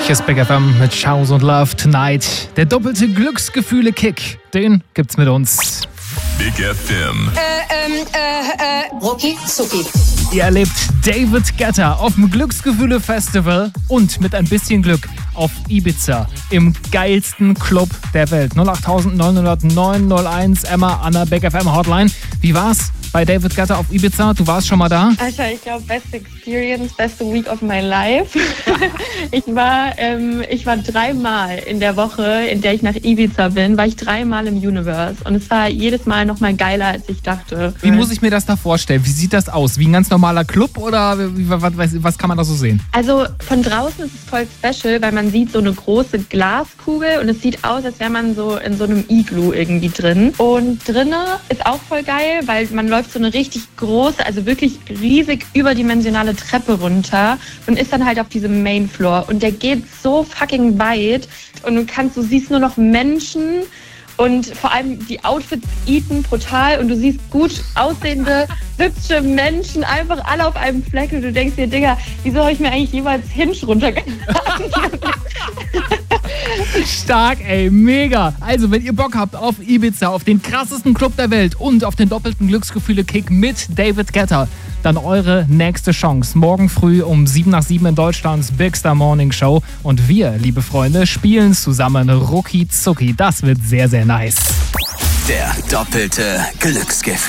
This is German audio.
Hier ist Big FM mit Shows und Love Tonight. Der doppelte Glücksgefühle-Kick, den gibt's mit uns. Big FM. Rucki Zucki. Ihr erlebt David Guetta auf dem Glücksgefühle-Festival und mit ein bisschen Glück auf Ibiza im geilsten Club der Welt. 08900 901 Emma an der Big FM Hotline. Wie war's bei David Guetta auf Ibiza? Du warst schon mal da? Alter, ich glaube, beste Experience, beste Week of my life. Ich war 3-mal in der Woche, in der ich nach Ibiza bin, war ich 3-mal im Universe. Und es war jedes Mal noch mal geiler, als ich dachte. Wie muss ich mir das da vorstellen? Wie sieht das aus? Wie ein ganz normaler Club oder was kann man da so sehen? Also von draußen ist es voll special, weil man sieht so eine große Glaskugel und es sieht aus, als wäre man so in so einem Igloo irgendwie drin. Und drinnen ist auch voll geil, weil man läuft so eine richtig große, also wirklich riesig überdimensionale Treppe runter und ist dann halt auf diesem Main Floor. Und der geht so fucking weit und du siehst nur noch Menschen. Und vor allem die Outfits eaten brutal und du siehst gut aussehende, hübsche Menschen einfach alle auf einem Fleck und du denkst dir, Digga, wieso habe ich mir eigentlich jemals Hinge runtergeladen? Stark, ey, mega. Also, wenn ihr Bock habt auf Ibiza, auf den krassesten Club der Welt und auf den doppelten Glücksgefühle-Kick mit David Guetta, dann eure nächste Chance. Morgen früh um 7 nach 7 in Deutschlands Big Star Morning Show. Und wir, liebe Freunde, spielen zusammen Rucki Zucki. Das wird sehr, sehr nice. Der doppelte Glücksgefühl.